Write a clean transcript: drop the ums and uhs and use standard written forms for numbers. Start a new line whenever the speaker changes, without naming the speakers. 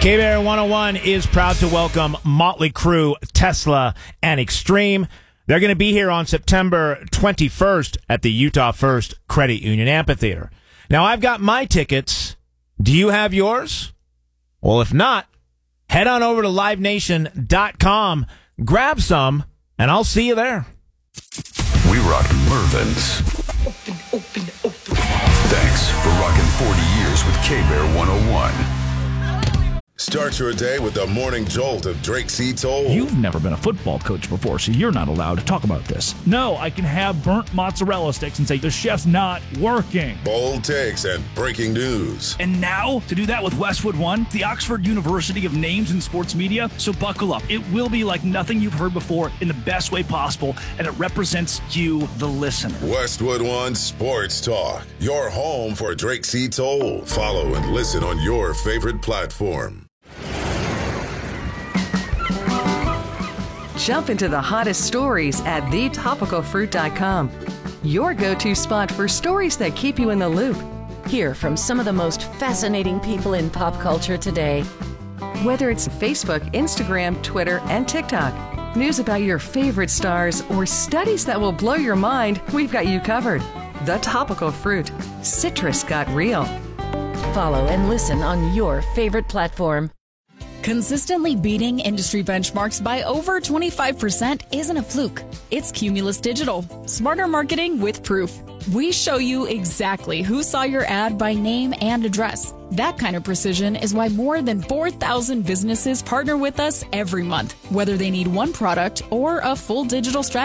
K-Bear 101 is proud to welcome Motley Crue, Tesla, and Extreme. They're going to be here on September 21st at the Utah First Credit Union Amphitheater. Now, I've got my tickets. Do you have yours? Well, if not, head on over to livenation.com, grab some, and I'll see you there.
We rock Mervyn's. Thanks for rocking 40 years with K-Bear 101.
Start your day with the morning jolt of Drake C. Toll.
You've never been a football coach before, so you're not allowed to talk about this. No, I can have burnt mozzarella sticks and say the chef's not working.
Bold takes and breaking news.
And now, to do that with Westwood One, the Oxford University of Names in Sports Media. So buckle up. It will be like nothing you've heard before in the best way possible, and it represents you, the listener.
Westwood One Sports Talk, your home for Drake C. Toll. Follow and listen on your favorite platform.
Jump into the hottest stories at thetopicalfruit.com. Your go-to spot for stories that keep you in the loop.
Hear from some of the most fascinating people in pop culture today.
Whether it's Facebook, Instagram, Twitter, and TikTok, news about your favorite stars, or studies that will blow your mind, we've got you covered. The Topical Fruit. Citrus got real.
Follow and listen on your favorite platform.
Consistently beating industry benchmarks by over 25% isn't a fluke. It's Cumulus Digital. Smarter marketing with proof. We show you exactly who saw your ad by name and address. That kind of precision is why more than 4,000 businesses partner with us every month, whether they need one product or a full digital strategy.